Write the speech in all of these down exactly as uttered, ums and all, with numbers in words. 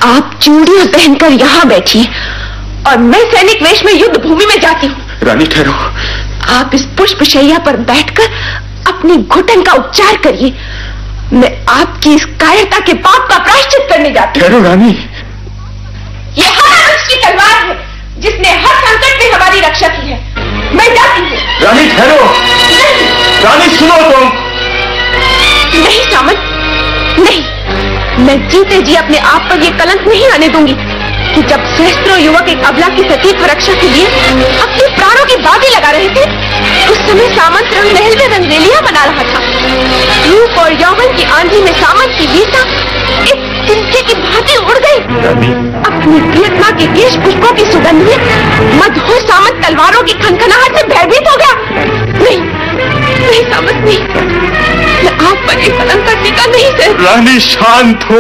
आप चूड़ियां पहनकर यहाँ बैठिए और मैं सैनिक वेश में युद्ध भूमि में जाती हूँ। रानी ठहरो। आप इस पुष्पशैया पर बैठकर अपनी घुटन का उपचार करिए। मैं आपकी इस कायरता के पाप का प्रायश्चित करने जाती हूँ। ठहरो रानी। यह हर की तलवार है जिसने हर संकट में हमारी रक्षा की है। मैं जाती हूँ। रानी ठहरो। रानी सुनो तुम। नहीं सामंत, नहीं, मैं जीते जी अपने आप पर यह कलंक नहीं आने दूंगी कि जब सहस्त्रों युवक एक अबला की सतीत्व रक्षा के लिए अपने प्राणों की बाजी लगा रहे थे, उस समय सामंत रंग महल में रंगरेलियां बना रहा था। रूप और यौवन की आंधी में सामंत की वीरता एक तिनके की भांति उड़ गई। अपनी प्रियतमा के केश पुष्पों की सुगंध में मधुर सामंत तलवारों की खनखनाहट से भयभीत हो गया। नहीं, नहीं सामंत, नहीं, मैं आप पर एक कलंक का टीका नहीं सह। रानी शांत हो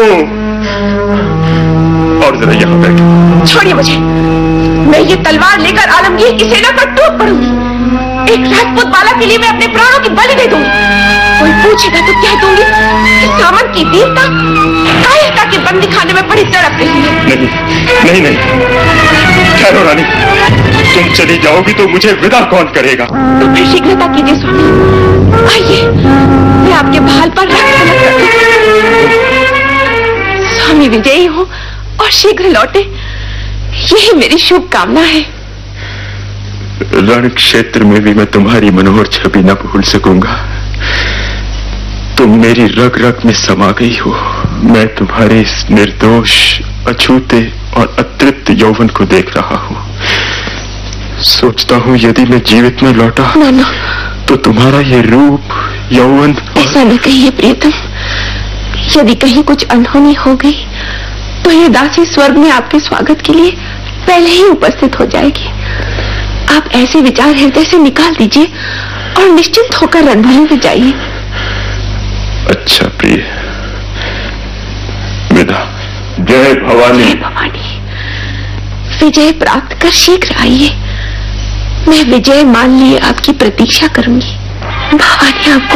और जरा यहाँ बैठो। छोड़िए मुझे। मैं ये तलवार लेकर आलमगीर की सेना पर टूट पड़ूंगी। एक राजपूत बालक के लिए मैं अपने प्राणों की बलि दे दूंगी। कोई पूछेगा तो कह दूंगी कि सामंत की वीरता कायरता के बंदी खाने में बड़ी तड़प रही है। नहीं, नहीं, नहीं, ठहरो रानी। तुम चली जाओगी तो मुझे विदा कौन करेगा? तो फिर शीघ्रता कीजिए स्वामी। आइए, मैं आपके भाल पर रख कर स्वामी विजयी हो और शीघ्र लौटे, यही मेरी शुभकामना है। रण क्षेत्र में भी मैं तुम्हारी मनोहर छवि न भूल सकूंगा। तुम मेरी रग रग में समा गई हो। मैं तुम्हारे इस निर्दोष, अछूते और अतृप्त यौवन को देख रहा हूँ। सोचता हूँ यदि मैं जीवित में लौटा ना, ना। तो तुम्हारा ये रूप, यौवन। ऐसा न कहिए प्रियतम। यदि कहीं कुछ अनहोनी हो गई तो ये दासी स्वर्ग में आपके स्वागत के लिए पहले ही उपस्थित हो जाएगी। आप ऐसे विचार हृदय से निकाल दीजिए और निश्चिंत होकर रणभूमि में जाइए। अच्छा प्रिय, विदा। जय भवानी। जय भवानी। विजय प्राप्त कर शीघ्र आइए। मैं विजय मान लिए आपकी प्रतीक्षा करूंगी। भवानी आपको